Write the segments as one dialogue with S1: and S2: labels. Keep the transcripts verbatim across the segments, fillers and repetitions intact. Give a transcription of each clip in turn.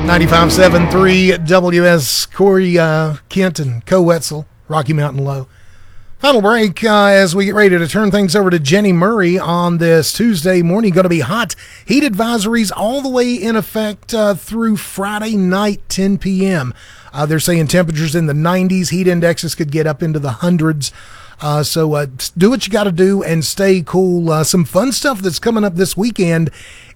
S1: ninety-five point seven point three W S Corey uh, Kent and Co Wetzel, Rocky Mountain Low. Final break uh, as we get ready to turn things over to Jenny Murray on this Tuesday morning. Going to be hot. Heat advisories all the way in effect uh, through Friday night, ten p.m. Uh, they're saying temperatures in the nineties. Heat indexes could get up into the hundreds. Uh, so uh, do what you got to do and stay cool. Uh, some fun stuff that's coming up this weekend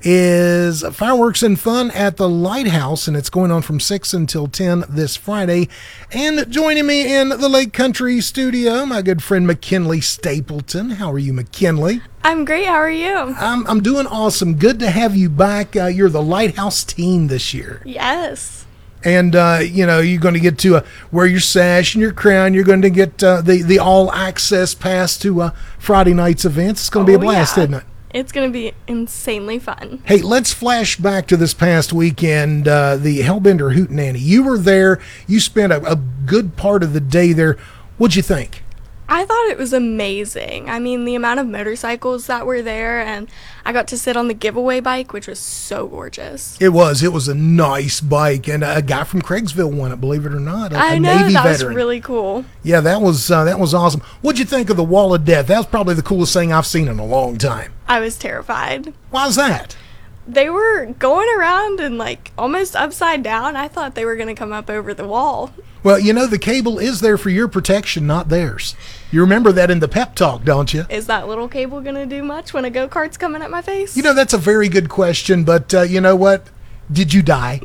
S1: is fireworks and fun at the Lighthouse, and it's going on from six until ten this Friday. And joining me in the Lake Country studio, my good friend McKinley Stapleton. How are you, McKinley?
S2: I'm great. How are you?
S1: I'm, I'm doing awesome. Good to have you back. Uh, you're the Lighthouse team this year.
S2: Yes.
S1: And, uh, you know, you're going to get to uh, wear your sash and your crown. You're going to get uh, the, the all-access pass to uh, Friday night's events. It's going to be a blast,
S2: yeah.
S1: isn't it?
S2: It's going to be insanely fun.
S1: Hey, let's flash back to this past weekend, uh, the Hellbender Hootenanny. You were there. You spent a, a good part of the day there. What'd you think?
S2: I thought it was amazing. I mean, the amount of motorcycles that were there, and I got to sit on the giveaway bike, which was so gorgeous.
S1: It was. It was a nice bike, and a guy from Craigsville won it, believe it or not. A,
S2: I
S1: a
S2: know,
S1: Navy
S2: that
S1: veteran.
S2: was really cool.
S1: Yeah, that was uh, that was awesome. What'd you think of the Wall of Death? That was probably the coolest thing I've seen in a long time.
S2: I was terrified.
S1: Why's that?
S2: They were going around and, like, almost upside down. I thought they were going to come up over the wall.
S1: Well, you know, the cable is there for your protection, not theirs. You remember that in the pep talk, don't you?
S2: Is that little cable going to do much when a go-kart's coming at my face?
S1: You know, that's a very good question, but uh, you know what? Did you die?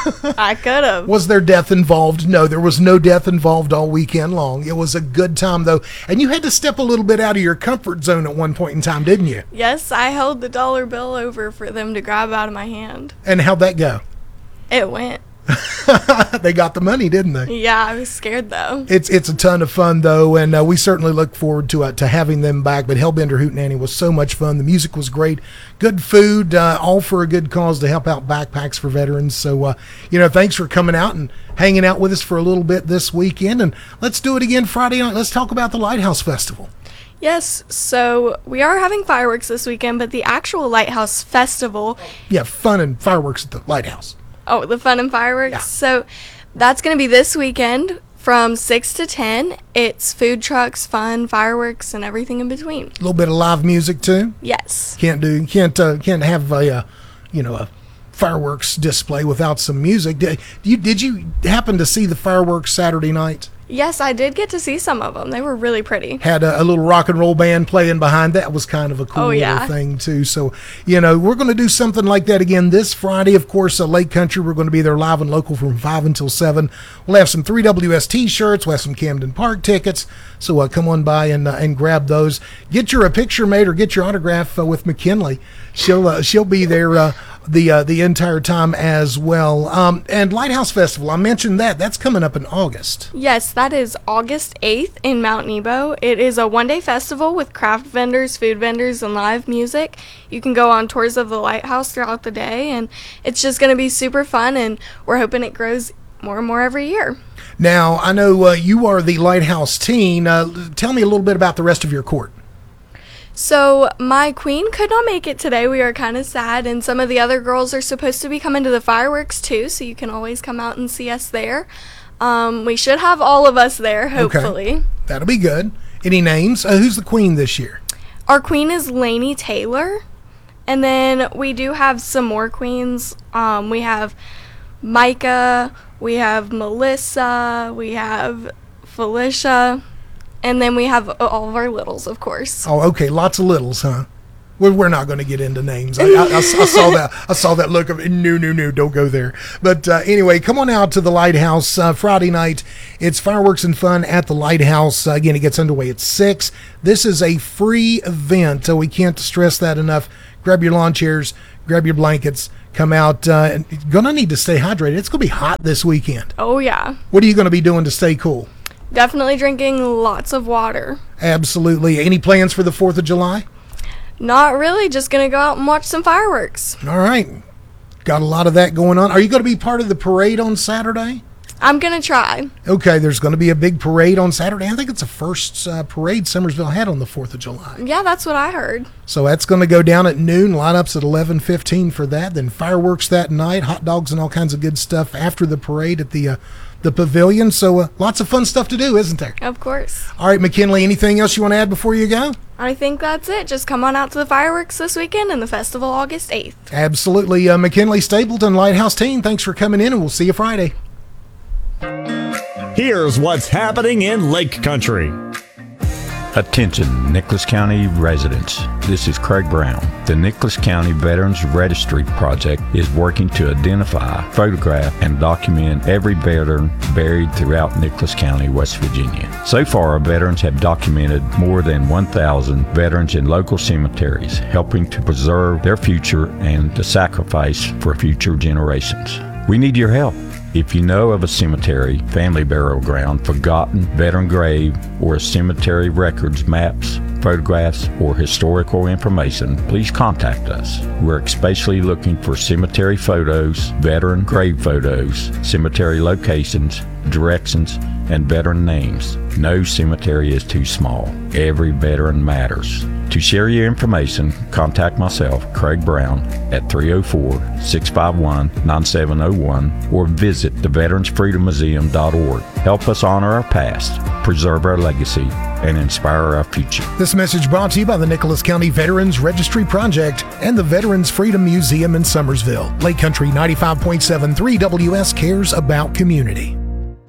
S2: I could have.
S1: Was there death involved? No, there was no death involved all weekend long. It was a good time, though. And you had to step a little bit out of your comfort zone at one point in time, didn't you?
S2: Yes, I held the dollar bill over for them to grab out of my hand.
S1: And how'd that go?
S2: It went.
S1: They got the money, didn't they?
S2: Yeah, I was scared, though.
S1: It's it's a ton of fun, though, and uh, we certainly look forward to uh, to having them back. But Hellbender Hootenanny was so much fun. The music was great. Good food, uh, all for a good cause to help out backpacks for veterans. So, uh, you know, thanks for coming out and hanging out with us for a little bit this weekend. And let's do it again Friday night. Let's talk about the Lighthouse Festival.
S2: Yes, so we are having fireworks this weekend, but the actual Lighthouse Festival...
S1: Yeah, fun and fireworks at the Lighthouse.
S2: Oh, the fun and fireworks?
S1: Yeah.
S2: So that's going to be this weekend from six to ten. It's food trucks, fun, fireworks, and everything in between.
S1: A little bit of live music, too.
S2: Yes.
S1: Can't do, can't, uh, can't have a, uh, you know, a fireworks display without some music. Did you, did you happen to see the fireworks Saturday night?
S2: Yes, I did get to see some of them. They were really pretty.
S1: Had a, a little rock and roll band playing behind. That was kind of a cool
S2: Oh, yeah.
S1: little thing, too. So, you know, we're going to do something like that again this Friday. Of course, uh, Lake Country, we're going to be there live and local from five until seven. We'll have some three W S T-shirts. We'll have some Camden Park tickets. So uh, come on by and uh, and grab those. Get your a picture made or get your autograph uh, with McKinley. She'll uh, she'll be there uh, the uh, the entire time as well. Um, and Lighthouse Festival, I mentioned that. That's coming up in August.
S2: Yes, that is August eighth in Mount Nebo. It is a one-day festival with craft vendors, food vendors, and live music. You can go on tours of the lighthouse throughout the day, and it's just going to be super fun, and we're hoping it grows more and more every year.
S1: Now, I know uh, you are the Lighthouse teen. Uh, tell me a little bit about the rest of your court.
S2: So my queen could not make it today. We are kind of sad, and some of the other girls are supposed to be coming to the fireworks too, so you can always come out and see us there. Um, we should have all of us there, hopefully.
S1: Okay. That'll be good. Any names? Uh, who's the queen this year?
S2: Our queen is Lainey Taylor, and then we do have some more queens. Um, we have Micah, we have Melissa, we have Felicia, and then we have all of our littles, of course.
S1: Oh, okay. Lots of littles, huh? We're, we're not going to get into names. I, I, I, I saw that. I saw that look of no, no, no, don't go there. But uh, anyway, come on out to the Lighthouse uh, Friday night. It's fireworks and fun at the Lighthouse. Uh, again, it gets underway at six. This is a free event. Uh, we can't stress that enough. Grab your lawn chairs, grab your blankets, come out. Uh, and you're going to need to stay hydrated. It's going to be hot this weekend.
S2: Oh, yeah.
S1: What are you going to be doing to stay cool?
S2: Definitely drinking lots of water.
S1: Absolutely. Any plans for the fourth of July?
S2: Not really. Just going to go out and watch some fireworks.
S1: All right. Got a lot of that going on. Are you going to be part of the parade on Saturday?
S2: I'm going to try.
S1: Okay, there's going to be a big parade on Saturday. I think it's the first uh, parade Summersville had on the fourth of July.
S2: Yeah, that's what I heard.
S1: So that's going to go down at noon. Lineups at eleven fifteen for that. Then fireworks that night, hot dogs and all kinds of good stuff after the parade at the uh, the pavilion. So uh, lots of fun stuff to do, isn't there?
S2: Of course.
S1: All right, McKinley, anything else you want to add before you go?
S2: I think that's it. Just come on out to the fireworks this weekend and the festival August eighth.
S1: Absolutely. Uh, McKinley Stapleton, Lighthouse team, thanks for coming in, and we'll see you Friday.
S3: Here's what's happening in Lake Country.
S4: Attention, Nicholas County residents. This is Craig Brown. The Nicholas County Veterans Registry Project is working to identify, photograph, and document every veteran buried throughout Nicholas County, West Virginia. So far, our veterans have documented more than one thousand veterans in local cemeteries, helping to preserve their future and to sacrifice for future generations. We need your help. If you know of a cemetery, family burial ground, forgotten veteran grave, or cemetery records, maps, photographs, or historical information, please contact us. We're especially looking for cemetery photos, veteran grave photos, cemetery locations, directions, and veteran names. No cemetery is too small. Every veteran matters. To share your information, contact myself, Craig Brown, at three oh four, six five one, nine seven oh one or visit the veterans freedom museum dot org. Help us honor our past, preserve our legacy, and inspire our future.
S1: This message brought to you by the Nicholas County Veterans Registry Project and the Veterans Freedom Museum in Summersville. Lake Country ninety-five point seven three W S cares about community.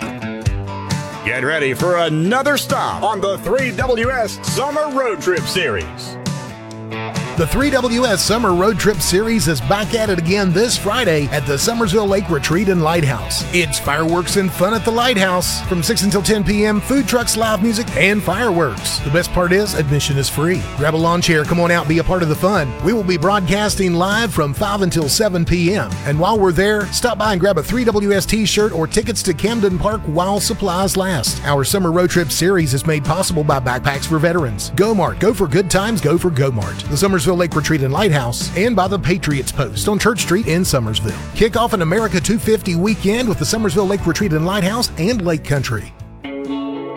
S3: Get ready for another stop on the three W S Summer Road Trip Series.
S1: The three W S Summer Road Trip Series is back at it again this Friday at the Summersville Lake Retreat and Lighthouse. It's fireworks and fun at the Lighthouse from six until ten p.m., food trucks, live music, and fireworks. The best part is admission is free. Grab a lawn chair, come on out, be a part of the fun. We will be broadcasting live from five until seven p.m. And while we're there, stop by and grab a three W S t-shirt or tickets to Camden Park while supplies last. Our Summer Road Trip Series is made possible by Backpacks for Veterans, Go-Mart, go for good times, go for Go-Mart, the Summersville Lake Retreat and Lighthouse, and by the Patriots Post on Church Street in Summersville. Kick off an America two fifty weekend with the Summersville Lake Retreat and Lighthouse and Lake Country.